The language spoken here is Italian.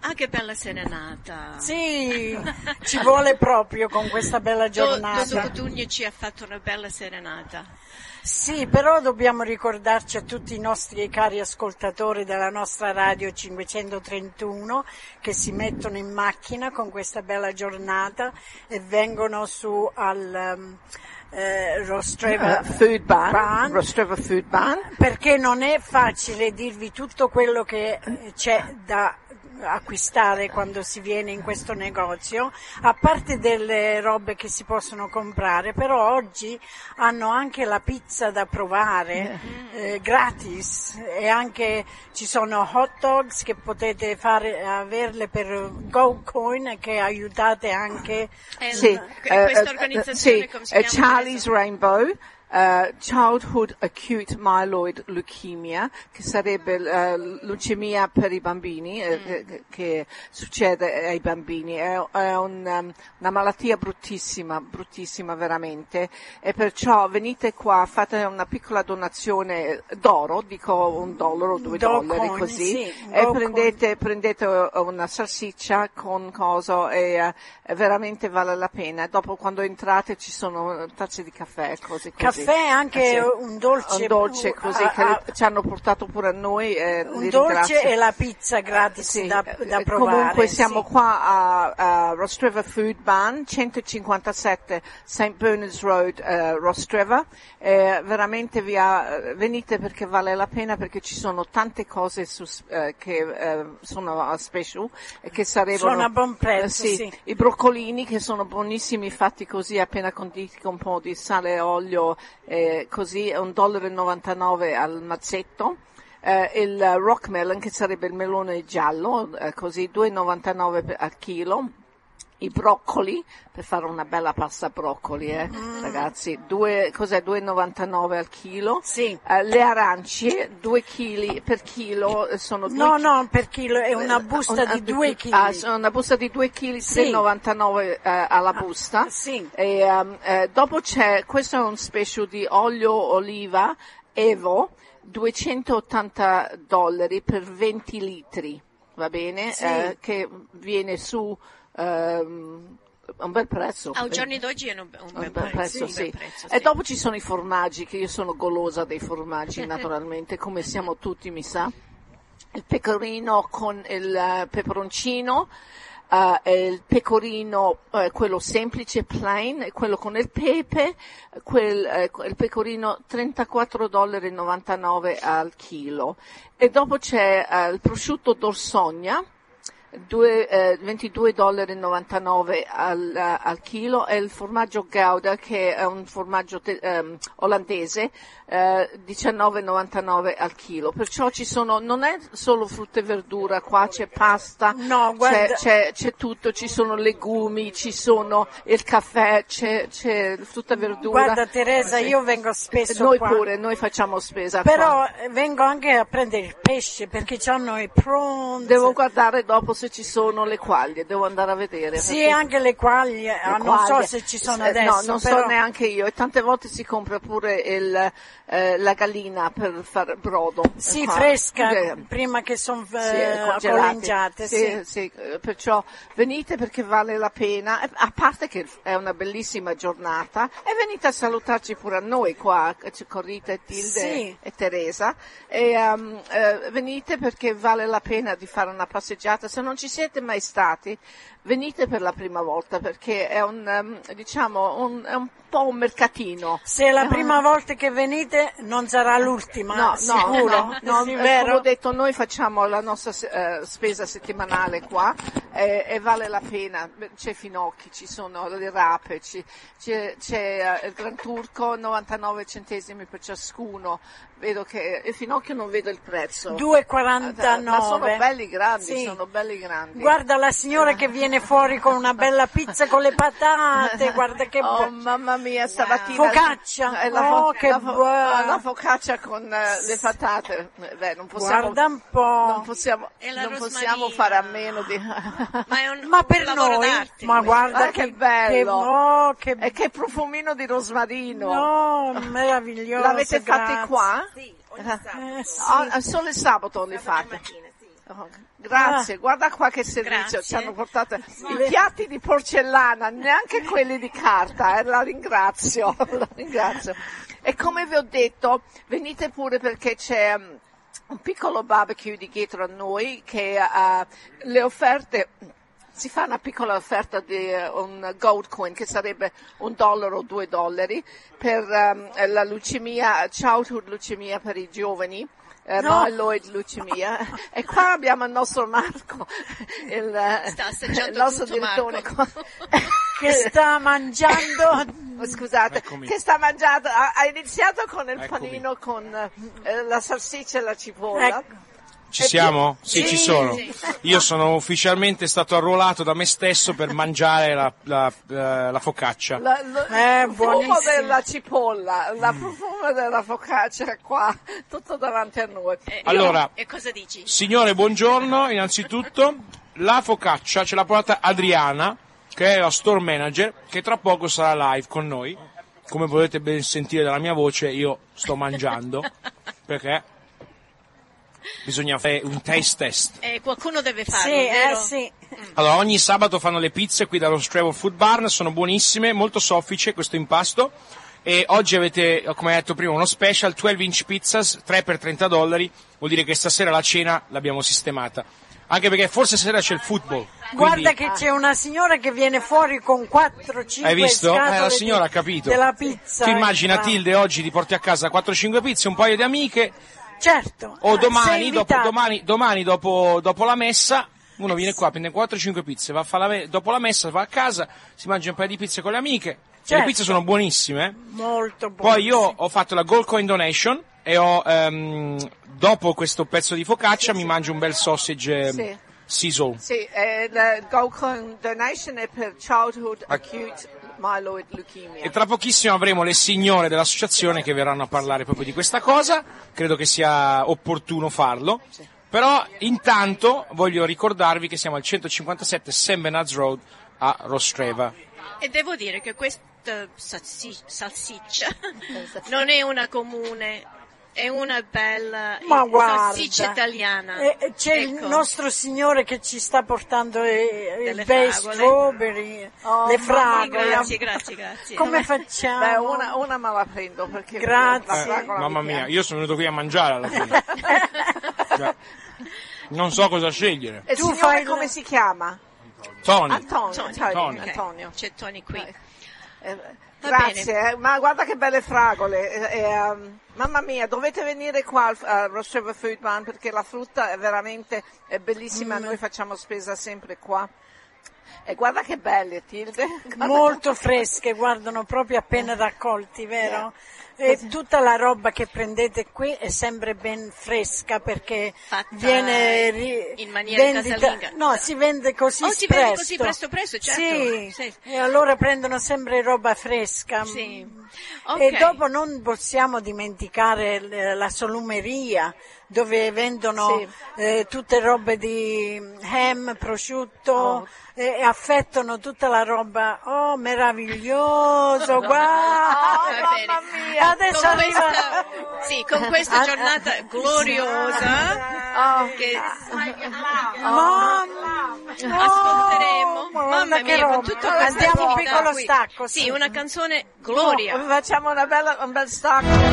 Ah, che bella serenata. Sì, ci vuole proprio con questa bella giornata. Dodo Cotugno ci ha fatto una bella serenata. Sì, però dobbiamo ricordarci a tutti i nostri cari ascoltatori della nostra radio 531 che si mettono in macchina con questa bella giornata e vengono su al Rostreva Food Barn, Rostreva Food Barn, perché non è facile dirvi tutto quello che c'è da acquistare quando si viene in questo negozio, a parte delle robe che si possono comprare, però oggi hanno anche la pizza da provare gratis, e anche ci sono hot dogs che potete averle per GoCoin, che aiutate anche questa organizzazione, come si chiama? Charlie's Rainbow. Childhood Acute Myeloid Leukemia, che sarebbe leucemia per i bambini, che succede ai bambini. È una malattia bruttissima veramente, e perciò venite qua, fate una piccola donazione d'oro, dico $1 o $2 così, sì, e prendete una salsiccia con coso, e veramente vale la pena. Dopo, quando entrate, ci sono tazze di caffè, così. Caffè, anche un dolce così che ci hanno portato pure a noi. Un dolce e la pizza gratis da provare. Comunque siamo qua a Rostreva Food Barn, 157 St. Bernard's Road, Rostreva. Veramente venite, perché vale la pena, perché ci sono tante cose che sono a special e che sarebbero... Sono a buon prezzo, sì. I broccolini, che sono buonissimi, fatti così, appena conditi con un po' di sale e olio, così, è $1,99 al mazzetto. Il rock melon, che sarebbe il melone giallo, così, $2,99 al chilo. I broccoli, per fare una bella pasta broccoli, ragazzi, $2,99 al chilo. Sì. Le arance, 2 chili per chilo, sono 2 No, per chilo, è una busta di 2 chili. Una busta di 2 chili, $3,99 alla busta. Sì. E dopo questo è un special di olio oliva Evo, $280 per 20 litri, va bene? Sì. Che viene su un bel prezzo. Ai giorni d'oggi è un bel prezzo, sì. E dopo ci sono i formaggi, che io sono golosa dei formaggi, naturalmente, come siamo tutti, mi sa. Il pecorino con il peperoncino, il pecorino, quello semplice, plain, e quello con il pepe, il pecorino $34,99 al chilo. E dopo c'è il prosciutto d'Orsogna, $22,99 al chilo, e il formaggio Gouda, che è un formaggio olandese, $19,99 al chilo. Perciò ci sono, non è solo frutta e verdura, qua c'è pasta, no, guarda, c'è tutto, ci sono legumi, ci sono il caffè, c'è frutta e verdura. Guarda Teresa, io vengo spesso noi qua. Pure, noi facciamo spesa però qua. Vengo anche a prendere il pesce, perché c'hanno i prawns. Devo guardare dopo se ci sono le quaglie, devo andare a vedere. Sì, anche le quaglie, non so se ci sono adesso. No, non però... so neanche io, e tante volte si compra pure la gallina per fare brodo. Sì, qua. fresca, prima che sono congelate. Sì, perciò venite, perché vale la pena, a parte che è una bellissima giornata, e venite a salutarci pure a noi qua, con Rita e Tilde e Teresa, e venite, perché vale la pena di fare una passeggiata. Se non ci siete mai stati, venite per la prima volta, perché è è un po' un mercatino. Se è la prima volta che venite, non sarà l'ultima, sicuro. No, come ho detto, noi facciamo la nostra spesa settimanale qua, e vale la pena. C'è finocchi, ci sono le rape, c'è il Gran Turco, 99 centesimi per ciascuno. Vedo che il finocchio non vedo il prezzo. 2,49. Ma sono belli grandi, sono belli grandi. Guarda la signora che viene fuori con una bella pizza con le patate, guarda che mamma mia, stamattina. Focaccia, che buona. La focaccia con le patate. Beh, non possiamo. Guarda un po'. Non possiamo fare a meno di. Ma per noi, ma guarda che bello. E che profumino di rosmarino. No, meraviglioso. L'avete fatti qua? Sì, ogni sabato. Solo il sabato li fate? Grazie, guarda qua che servizio ci hanno portato i piatti di porcellana, neanche quelli di carta, la ringrazio. E come vi ho detto, venite pure perché c'è un piccolo barbecue di dietro a noi che le offerte, si fa una piccola offerta di un gold coin che sarebbe $1 o $2 per la leucemia, childhood leucemia per i giovani. Myeloid leucemia. E qua abbiamo il nostro Marco, il nostro direttore che sta mangiando. Scusate, Eccomi. Che sta mangiando. Ha iniziato con il panino con la salsiccia e la cipolla. Ci siamo? Sì, ci sono. Sì. Io sono ufficialmente stato arruolato da me stesso per mangiare la focaccia. Il profumo della cipolla, la profumo della focaccia qua, tutto davanti a noi. Allora, e cosa dici? Signore, buongiorno. Innanzitutto, la focaccia ce l'ha portata Adriana, che è la store manager, che tra poco sarà live con noi. Come potete ben sentire dalla mia voce, io sto mangiando, perché bisogna fare un taste test. Qualcuno deve farlo, Sì, vero? sì. Allora, ogni sabato fanno le pizze qui dallo Strevor Food Barn, sono buonissime, molto soffice questo impasto. E oggi avete, come detto prima, uno special 12-inch pizzas, 3 per $30, vuol dire che stasera la cena l'abbiamo sistemata. Anche perché forse stasera c'è il football. Guarda che c'è una signora che viene fuori con 4-5 Hai visto? scatole La signora ha capito. della pizza. Tu immagina Tilde oggi ti porti a casa 4-5 pizze, un paio di amiche, Certo. o sei domani dopo la messa, uno viene qua, prende 4-5 pizze, va a fare dopo la messa, va a casa, si mangia un paio di pizze con le amiche. Certo. Le pizze sono buonissime. Molto buone. Poi io ho fatto la Gold Coin Donation e dopo questo pezzo di focaccia mi mangio un bel sausage sizzle. Sì, la Gold Coin Donation è per Childhood Acute Myeloid Leukemia. E tra pochissimo avremo le signore dell'associazione che verranno a parlare proprio di questa cosa, credo che sia opportuno farlo. Però intanto voglio ricordarvi che siamo al 157 St. Bernard's Road a Rostreva. E devo dire che questa salsiccia non è una comune, è una bella salsiccia italiana. C'è il nostro signore che ci sta portando il best strawberry, le fragole. Grazie. Come facciamo? Beh, una me la prendo perché Grazie. la fragola Mamma mi mia, piace. io sono venuto qui a mangiare alla fine. Cioè, non so cosa scegliere. E il Tu signore fai come si chiama? Tony. Antonio. Ok, c'è Tony qui. Grazie, ma guarda che belle fragole. Mamma mia, dovete venire qua al Rostreva Food Barn perché la frutta è veramente bellissima, noi facciamo spesa sempre qua. E guarda che belle, Tilde. Molto fresche, guardano proprio appena raccolti, vero? E tutta la roba che prendete qui è sempre ben fresca perché Fatta viene in maniera casalinga. No, si vende così si presto. vende così presto, certo. Sì. E allora prendono sempre roba fresca. Sì. E Ok. dopo non possiamo dimenticare la solumeria dove vendono tutte robe di ham, prosciutto e affettano tutta la roba. Oh, meraviglioso, guarda! Mamma mia! Adesso arriva... Con questa giornata gloriosa che ascolteremo. Mamma che mia, con roba. tutto questo Andiamo un piccolo stacco. Sì, una canzone gloria. Facciamo un bel stacco.